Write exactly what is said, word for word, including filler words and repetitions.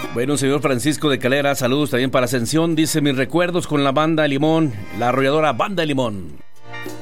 Bueno, señor Francisco de Calera, saludos también para Ascensión. Dice: mis recuerdos con la Banda Limón, la arrolladora Banda Limón.